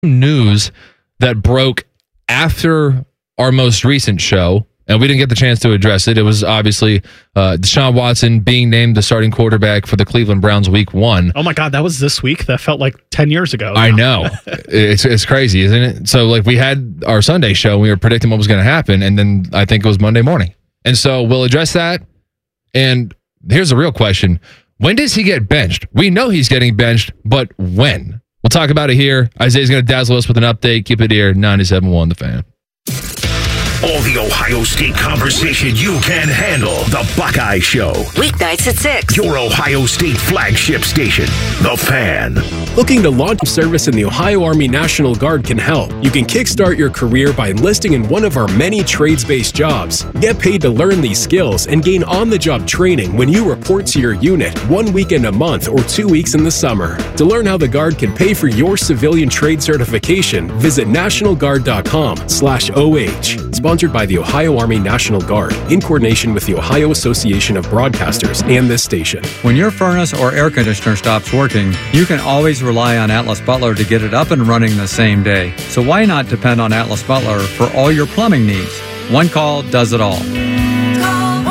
news that broke after our most recent show, and we didn't get the chance to address it. It was obviously Deshaun Watson being named the starting quarterback for the Cleveland Browns week 1. Oh my God, that was this week? That felt like 10 years ago. I know. It's crazy, isn't it? So like we had our Sunday show, we were predicting what was going to happen, and then I think it was Monday morning. And so we'll address that. And here's the real question. When does he get benched? We know he's getting benched, but when? We'll talk about it here. Isaiah's going to dazzle us with an update. Keep it here, 97.1 The Fan. All the Ohio State conversation you can handle. The Buckeye Show. Weeknights at 6. Your Ohio State flagship station. The Fan. Looking to launch service in the Ohio Army National Guard can help. You can kickstart your career by enlisting in one of our many trades-based jobs. Get paid to learn these skills and gain on-the-job training when you report to your unit 1 weekend a month or 2 weeks in the summer. To learn how the Guard can pay for your civilian trade certification, visit nationalguard.com/OH. Sponsored by the Ohio Army National Guard in coordination with the Ohio Association of Broadcasters and this station. When your furnace or air conditioner stops working, you can always rely on Atlas Butler to get it up and running the same day. So why not depend on Atlas Butler for all your plumbing needs? One call does it all. Call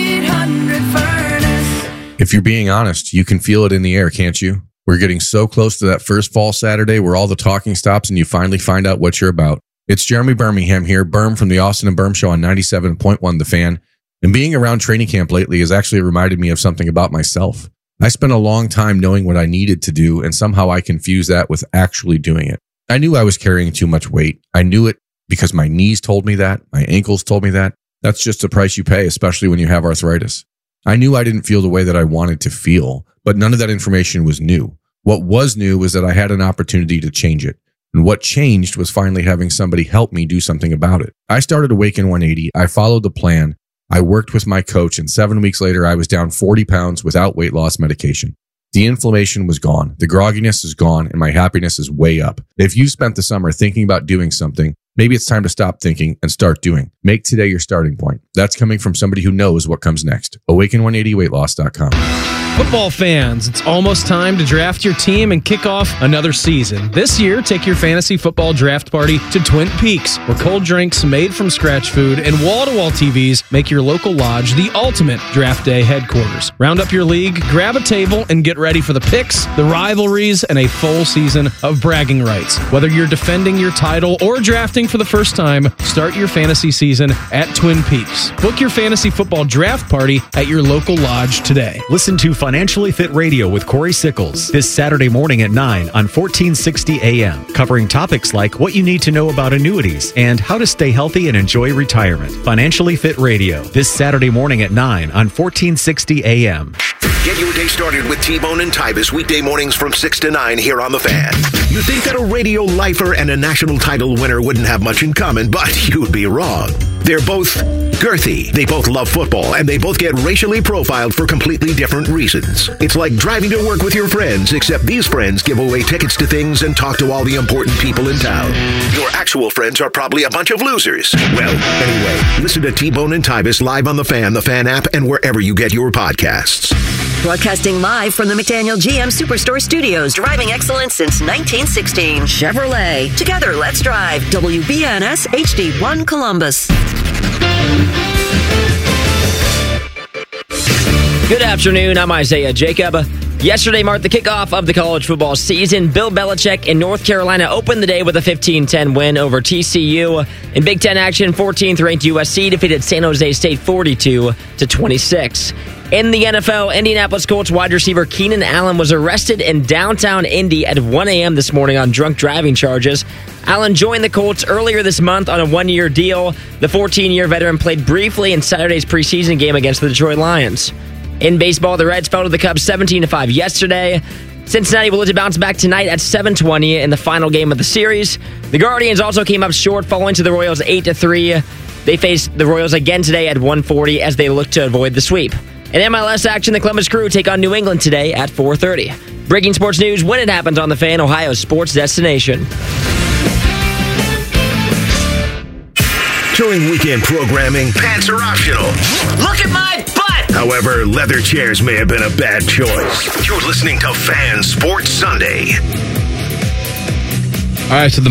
1-800-FURNACE. If you're being honest, you can feel it in the air, can't you? We're getting so close to that first fall Saturday where all the talking stops and you finally find out what you're about. It's Jeremy Birmingham here, Berm from the Austin and Berm Show on 97.1 The Fan. And being around training camp lately has actually reminded me of something about myself. I spent a long time knowing what I needed to do, and somehow I confused that with actually doing it. I knew I was carrying too much weight. I knew it because my knees told me that, my ankles told me that. That's just the price you pay, especially when you have arthritis. I knew I didn't feel the way that I wanted to feel, but none of that information was new. What was new was that I had an opportunity to change it. And what changed was finally having somebody help me do something about it. I started Awaken 180. I followed the plan. I worked with my coach, and 7 weeks later, I was down 40 pounds without weight loss medication. The inflammation was gone. The grogginess is gone, and my happiness is way up. If you spent the summer thinking about doing something, maybe it's time to stop thinking and start doing. Make today your starting point. That's coming from somebody who knows what comes next. Awaken180weightloss.com. Football fans, it's almost time to draft your team and kick off another season. This year, take your fantasy football draft party to Twin Peaks, where cold drinks made from scratch food and wall-to-wall TVs make your local lodge the ultimate draft day headquarters. Round up your league, grab a table, and get ready for the picks, the rivalries, and a full season of bragging rights. Whether you're defending your title or drafting for the first time, start your fantasy season at Twin Peaks. Book your fantasy football draft party at your local lodge today. Listen to Financially Fit Radio with Corey Sickles this Saturday morning at 9 on 1460 AM, covering topics like what you need to know about annuities and how to stay healthy and enjoy retirement. Financially Fit Radio this Saturday morning at 9 on 1460 AM. Get your day started with T-Bone and Tybus weekday mornings from 6 to 9 here on The Fan. You think that a radio lifer and a national title winner wouldn't have much in common, but you'd be wrong. They're both girthy, they both love football, and they both get racially profiled for completely different reasons. It's like driving to work with your friends, except these friends give away tickets to things and talk to all the important people in town. Your actual friends are probably a bunch of losers. Well, anyway, listen to T-Bone and Tybus live on The Fan app, and wherever you get your podcasts. Broadcasting live from the McDaniel GM Superstore Studios. Driving excellence since 1916. Chevrolet. Together, let's drive. WBNS HD1 Columbus. Good afternoon. I'm Isaiah Jacob. Yesterday marked the kickoff of the college football season. Bill Belichick in North Carolina opened the day with a 15-10 win over TCU. In Big Ten action, 14th-ranked USC defeated San Jose State 42-26. In the NFL, Indianapolis Colts wide receiver Keenan Allen was arrested in downtown Indy at 1 a.m. this morning on drunk driving charges. Allen joined the Colts earlier this month on a one-year deal. The 14-year veteran played briefly in Saturday's preseason game against the Detroit Lions. In baseball, the Reds fell to the Cubs 17-5 yesterday. Cincinnati will look to bounce back tonight at 7:20 in the final game of the series. The Guardians also came up short, falling to the Royals 8-3. They face the Royals again today at 1:40 as they look to avoid the sweep. In MLS action, the Columbus Crew take on New England today at 4:30. Breaking sports news when it happens on The Fan, Ohio's sports destination. During weekend programming, pants are optional. Look at my butt! However, leather chairs may have been a bad choice. You're listening to Fan Sports Sunday. All right, so the